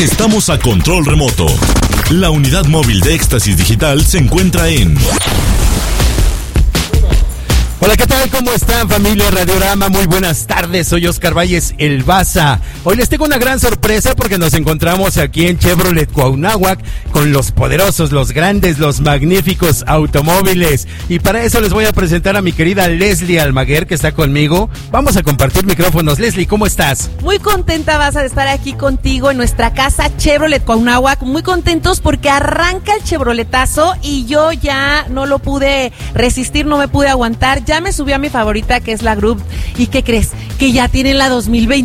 Estamos a control remoto. La unidad móvil de Éxtasis Digital se encuentra en... Hola, ¿qué tal? ¿Cómo están, familia Radiorama? Muy buenas tardes, soy Oscar Valles, el Baza. Hoy les tengo una gran sorpresa porque nos encontramos aquí en Chevrolet Cuauhnáhuac con los poderosos, los grandes, los magníficos automóviles. Y para eso les voy a presentar a mi querida Leslie Almaguer, que está conmigo. Vamos a compartir micrófonos. Leslie, ¿cómo estás? Muy contenta, Baza, de estar aquí contigo en nuestra casa Chevrolet Cuauhnáhuac. Muy contentos porque arranca el Chevroletazo y yo ya no lo pude resistir, no me pude aguantar. Ya me subí a mi favorita, que es la Group. ¿Y qué crees? Que ya tienen la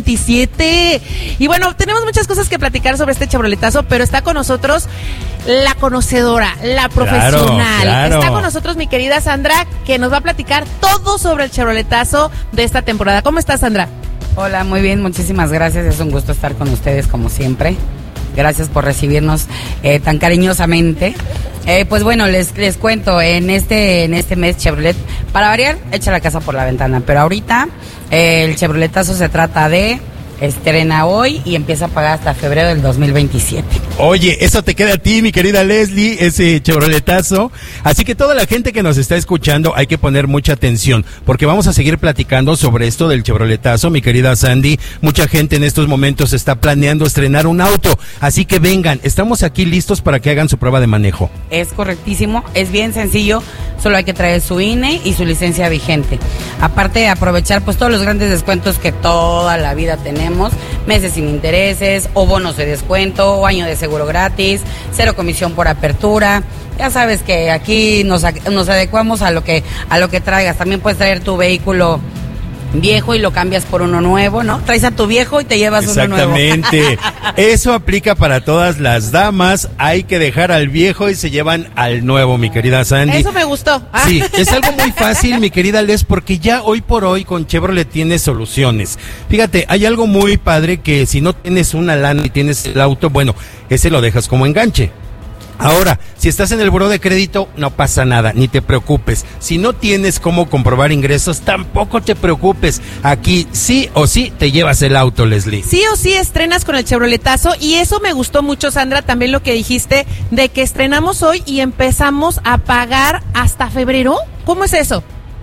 2027. Y bueno, tenemos muchas cosas que platicar sobre este Chevroletazo, pero está con nosotros la conocedora, la profesional. Claro. Está con nosotros mi querida Sandra, que nos va a platicar todo sobre el Chevroletazo de esta temporada. ¿Cómo estás, Sandra? Hola, muy bien, muchísimas gracias. Es un gusto estar con ustedes como siempre. Gracias por recibirnos tan cariñosamente. Pues bueno, les cuento, en este mes Chevrolet, para variar, echa la casa por la ventana, pero ahorita el Chevroletazo se trata de estrena hoy y empieza a pagar hasta febrero del 2027. Oye, eso te queda a ti, mi querida Leslie, ese Chevroletazo. Así que toda la gente que nos está escuchando hay que poner mucha atención, porque vamos a seguir platicando sobre esto del Chevroletazo, mi querida Sandy. Mucha gente en estos momentos está planeando estrenar un auto, así que vengan, estamos aquí listos para que hagan su prueba de manejo. Es correctísimo, es bien sencillo, solo hay que traer su INE y su licencia vigente. Aparte de aprovechar pues todos los grandes descuentos que toda la vida tenemos, meses sin intereses, o bonos de descuento, o año de seguro gratis, 0 comisión por apertura. Ya sabes que aquí nos adecuamos a lo que traigas. También puedes traer tu vehículo viejo y lo cambias por uno nuevo, ¿no? Traes a tu viejo y te llevas uno nuevo. Exactamente. Eso aplica para todas las damas. Hay que dejar al viejo y se llevan al nuevo, mi querida Sandy. Eso me gustó. Sí, es algo muy fácil, mi querida Les, porque ya hoy por hoy con Chevrolet tienes soluciones. Fíjate, hay algo muy padre que si no tienes una lana y tienes el auto, bueno, ese lo dejas como enganche. Ahora, si estás en el buró de crédito, no pasa nada, ni te preocupes. Si no tienes cómo comprobar ingresos, tampoco te preocupes. Aquí sí o sí te llevas el auto, Leslie. Sí o sí estrenas con el Chevroletazo, y eso me gustó mucho, Sandra, también lo que dijiste de que estrenamos hoy y empezamos a pagar hasta febrero. ¿Cómo es eso?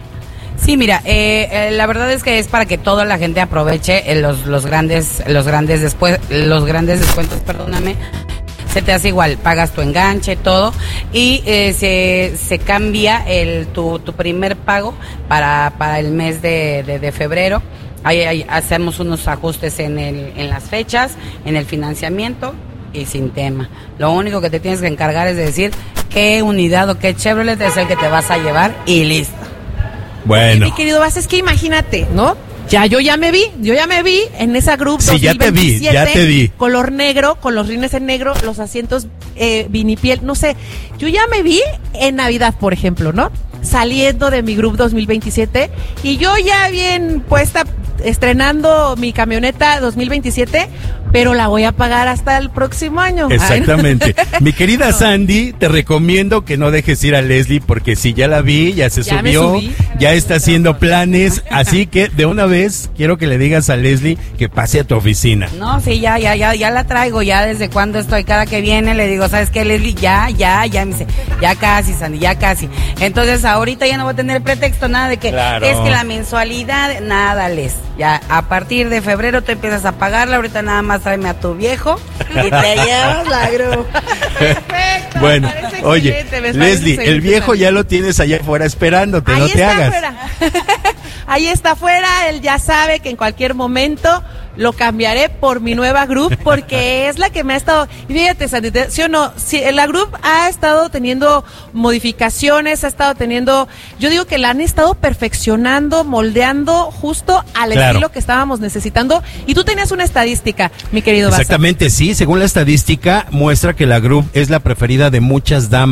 Sí, mira, la verdad es que es para que toda la gente aproveche los grandes descuentos, perdóname. Se te hace igual, pagas tu enganche, todo, y se cambia tu primer pago para el mes de febrero. Ahí hacemos unos ajustes en las fechas, en el financiamiento y sin tema. Lo único que te tienes que encargar es de decir qué unidad o qué Chevrolet es el que te vas a llevar y listo. Bueno. Mi querido Vaz, es que imagínate, ¿no? Yo ya me vi en esa Group sí, 2027, ya te vi. Color negro, con los rines en negro, los asientos vinipiel, no sé. Yo ya me vi en Navidad, por ejemplo, ¿no? Saliendo de mi Group 2027 y yo ya bien puesta estrenando mi camioneta 2027, pero la voy a pagar hasta el próximo año. Exactamente. Mi querida Sandy, te recomiendo que no dejes ir a Leslie, porque si ya la vi, ya se subió, ya está haciendo planes, así que de una vez quiero que le digas a Leslie que pase a tu oficina. No, sí, ya la traigo, ya desde cuando estoy, cada que viene le digo, ¿sabes qué, Leslie? Ya, me dice, ya casi, Sandy, ya casi. Entonces ahorita ya no voy a tener pretexto, nada de que claro. Es que la mensualidad, nada, Les. Ya, a partir de febrero tú empiezas a pagarla, ahorita nada más tráeme a tu viejo y te llevas la Group. Perfecto. Bueno, oye, Leslie, el viejo ya lo tienes allá afuera esperándote, ahí no te hagas. Afuera. Ahí está afuera, él ya sabe que en cualquier momento lo cambiaré por mi nueva Group, porque es la que me ha estado, y fíjate, Sandy, ¿sí o no? Sí, la Group ha estado teniendo modificaciones, yo digo que la han estado perfeccionando, moldeando justo al estilo que estábamos necesitando, y tú tenías una estadística, mi querido Baza. Exactamente, sí, según la estadística muestra que la Group es la preferida de muchas damas.